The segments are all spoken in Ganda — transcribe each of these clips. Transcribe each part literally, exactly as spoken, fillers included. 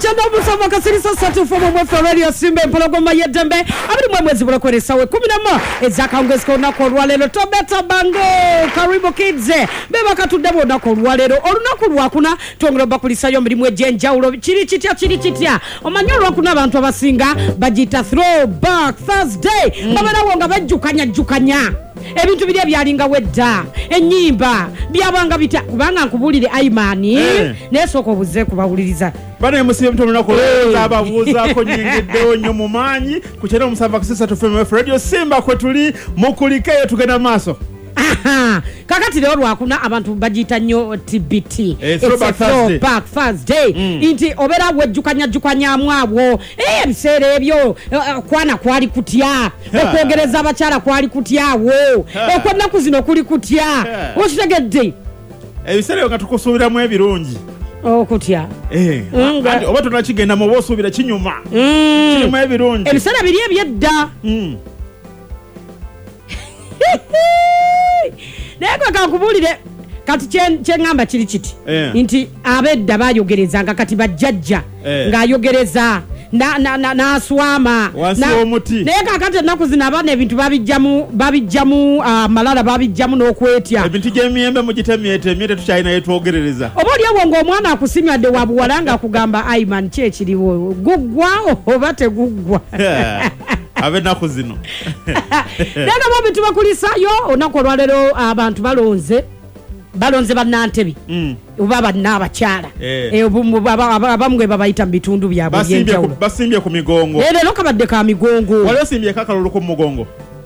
Chanda musoma kasirisa satu fomo mwe radio simbe mpologoma yedembe abiri mwe mwezi bulokoresa we kumi na moja ezaka ngeziko nako lwalero tobeta bango karibu kids beba katudebo nako lwalero olunako lwakuna tongero bakulisa yo mirimu ejenjawulo chiri chitya chiri chitya omanyolo akuna abantu abasinga bajita throwback Thursday mm. babana wonga bajukanya jukanya ebintu biri byalinga wedda enyimba byabanga bita kubanga nkubulire Aimani eh. nesoko buze kubawuliriza bana musibe mtono nako ababuza ko nyingiddewo nyo mumanyi kuchera omusamba kusisa to F M radio Simba kwetuli mukulikeyo tugenda maso. Aha kakati leo lwakuna abantu bajita nyo T B T eh, throwback Thursday, back Thursday. Mm. Inti obera wejukanya jukanya mwabo eh bisere ebyo uh, kwana kwali kutya okwogereza abakyala kwali kutyawo okonna kuzino kuli kutya okitegedde ebisere nga tukusubiramu ebirungi okutya eh andi oba tunakigenda mu bosubira kinyuma mm. kinyuma ebirungi ebisere biri ebyedda mm. Nego kakubulire kati kyengamba kiri kiti yeah. Nti abedda bayogerezanga kati bajjajja yeah. Ng'ayogereza na na na, na aswama na omuti naye kakati naku zina bane ebintu babijjamu babijjamu uh, malala babijjamu n'okwetya ebintu gy'emiyembe mugitemyete myete tukyalina yetwogerereza oba oli awo ng'omwana akusimya de wabuwalanga akugamba Aiman ki ekiriwo guggwa oba teguggwa abenaku zino nega bobi tubakulisayo onako lwalero abantu balonze balonze bannantebi mm. uba banna abakyala eh e, abamwe babayita mu bitundu byabwe byenjawulo basimbye ku migongo lero kabadde ka migongo wale simbye kakalulu ku mugongo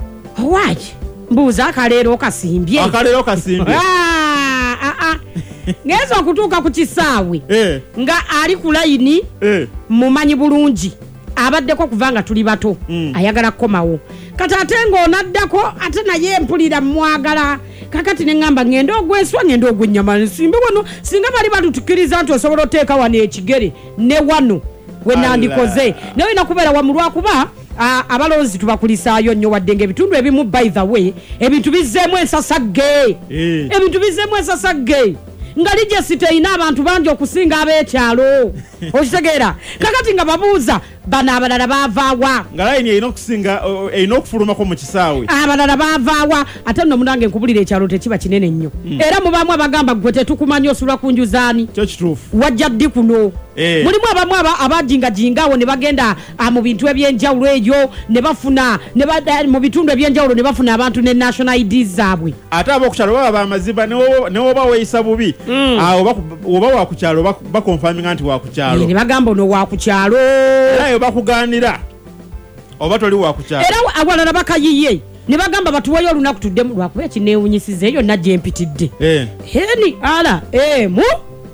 waje mbuza akalero kasimbye akalero kasimbye ah ah ah ngezo kutuuka ku kisaawe eh nga ali ku line eh mumanyi bulungi abaddeko kuvanga tuli bato mm. ayagala komawo kata atengo onaddako ate naye mpulira mwagala kakati nengamba ngendo ogweswa ngendo ogw'ennyama simbe wano singa bali batutukiriza nti osobola oteeka wano ekigere ne wano we nandikoze nawe nakubera wamulwa kuba abalonzi tubakulisaayo nnyo wadde ng'ebitundu ebimu by the way ebintu bizzeemu ensasagge eh. ebintu bizzeemu ensasagge nga lijja siteina abantu bangi okusinga ab'ekyalo okitegeera kakati nga babuuza bano abalala baavaawa nga layini erina okusinga erina okufulumako mu kisaawe abalala baavaawa ate nno munange nkubulira ekyalo tekiba kinene nnyo mm. era mubaamu abagamba gwe tetukumanya osula ku njuzaani kyo kituufu wajja ddi kuno eh. mulimu abamu abajingajingawo ne bagenda mu bintu ebyenjawulo ebyo ne bafuna mu bitundu ebyenjawulo ne bafuna abantu ne national I D zaabwe ate ab'okukyalo baba bamaziba ne woba weeyisa bubi mm. awo oba wakukyalo bakonfaminga nti wakukyalo ne bagamba ono wakukyalo era bakuganira oba toli wakukyalo era awalala bakayiye ne bagamba batuwayo olunaku tuddemu lwakuba ekineewunyisiza eyo najje mpitidde eh heni ala eh mu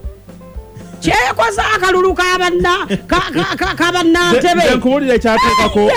kyekoza akalulu kabanna kabannantebe nkubulira ekyateekako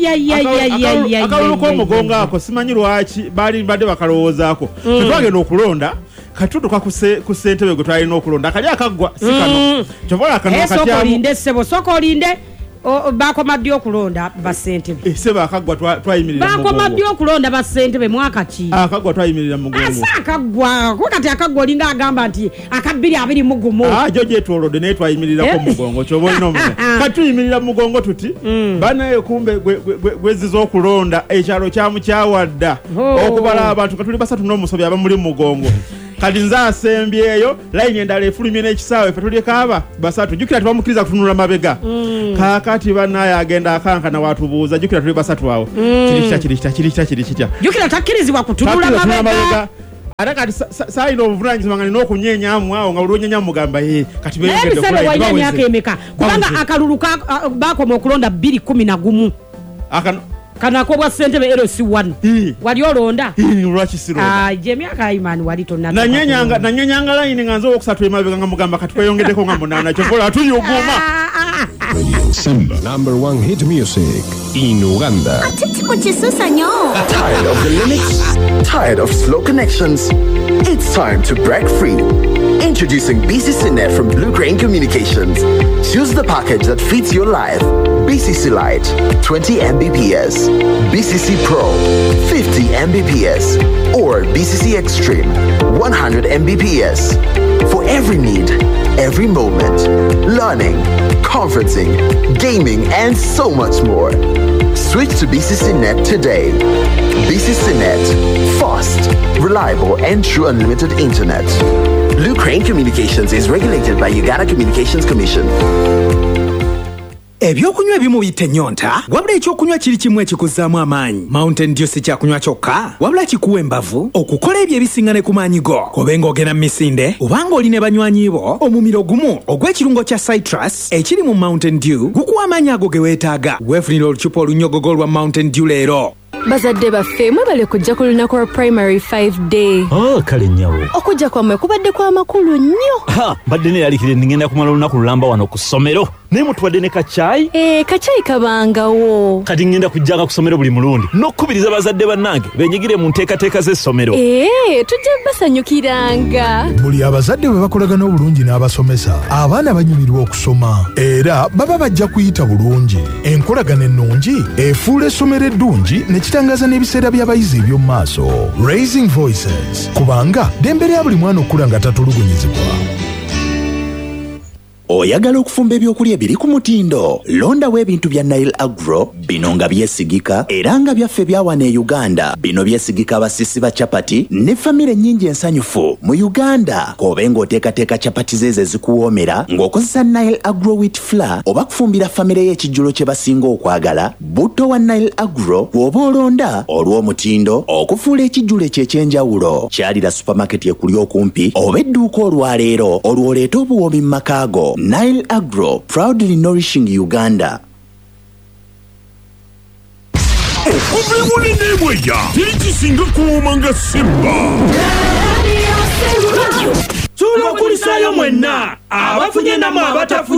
akalulu k'omugongo ako simanyi lwaki baali badde bakalowoozaako tetwagenda okulonda katutuka ku ssentebe gwe twalina okulonda akali akaggwa si kano kyobola akano soko olinde ssebo soko olinde bakomadde okulonda bassentebe sebo akaggwa twayimirira mu mugongo bakomadde okulonda bassentebe mwaka ki akaggwa twayimirira mu mugongo asa akaggwa ko kati akaggwa olinga agamba nti akabbiri abiri mu gumu ah jo gyetwolodde naye twayimirira ku mugongo kyoba olina omuze kati tuyimirira mu mugongo tuti banaye kumbe gweziza okulonda ekyalo kyamu kyawadda okubala abantu katuli basatu n'omusobi abamuli mu mugongo kati nze asembyeyo layini endala efulumye n'ekisaawe fe tuli kaaba basatu jukira tebamukiriza kutunula mabega mm. kakati banaye agenda akankana watubuuza jukira tuli basatu awo mm. kirikita kirikita kirikita kirikita jukira takkirizibwa kutunula mabega ate kati saalina obuvunanyizibwa nga nina okunyenyaamu awo nga olwonyenyamu mugamba ye kati ebisebe walina emyaka emeka kubanga akalulu bakoma okulonda bbiri kumi na gumu kanako bwa ssentebe L C one wali olonda lwaki sironda ah je myaka Aiman wali tonna nanyenyanga nanyenyanga line nga nzo okusatu emabega nga mugamba kati kweyongedeko nga munana kyokola atuyuguma Radio Simba, number one hit music in Uganda. Tired of the limits? Tired of slow connections? It's time to break free. Introducing B C C Net from Blue Crane Communications. Choose the package that fits your life. B C C Lite, twenty megabits per second. B C C Pro, fifty megabits per second. Or B C C Extreme, one hundred megabits per second. For every need, every moment. Learning, conferencing, gaming, and so much more. Switch to B C C Net today. B C C Net, fast, reliable, and true unlimited internet. Blue Crane Communications is regulated by Uganda Communications Commission. Ebyokunywa ebimu biyita ennyonta wabula ekyokunywa kiri kimu ekikuzzaamu amaanyi. Mountain Dew si kyakunywa kyokka wabula kikuwa embavu okukola ebyo ebisiŋŋane ku maanyi go kobe ng'ogenda mu misinde obanga oli ne banywanyi bo omumiro gumu ogw'ekirungo kya citrus ekiri mu Mountain Dew gukuwa amaanyi ago ge weetaaga. Weefunira olucupa olunyogogo lwa Mountain Dew leero. Bazadde baffe mwebale kujja ku lunaku lwa primary five day. Oh, kale nnyawo. Okujja kwammwe kubadde kwa makulu nnyo. Ha, badde neeralikire ndigenda kumala olunaku lulamba wano ku ssomero. Naye mutubadde ne kacaayi? Eh, kacaayi kabangawo. Kati ngenda kujjanga ku ssomero buli mulundi n'okkubiriza bazadde bannange beenyigire mu nteekateeka z'essomero. Eh, tujja basanyukiranga. Buli abazadde bwe bakolagana obulungi n'abasomesa abaana banyumirwa okusoma era baba bajja kuyita bulungi. Enkolagana ennungi efuula essomero eddungi ne kitangaza n'ebiseera by'abayizi eby'omu maaso. Raising Voices kubanga ddembe lya buli mwana okula nga tatulugunyizibwa. Oyagala okufumba ebyokulya biri ku mutindo? Londawo ebintu bya Nile Agro bino nga byesigika era nga byaffe byawana e Uganda. Bino byesigika abasisi ba chapati ne famire nnyingi ensanyufu mu Uganda. Kobe ng'oteekateeka chapati zeeze zikuwoomera ng'okozesa Nile Agro wheat flour oba kufumbira famire y'ekijjulo kye basinga okwagala. Butto wa Nile Agro bw'oba olonda olw'omutindo okufuula ekijjulo eky'ekyenjawulo. Kyalira supermarket ekuli okumpi oba edduuka olwaleero olw'oleeta obuwoomi mu makaago. Nile Agro, proudly nourishing Uganda. Okubiwuni n'ebweya tirikisinga kuwooma nga Simba. Tulo kulisaayo mwenna abafunye namwe abatafunye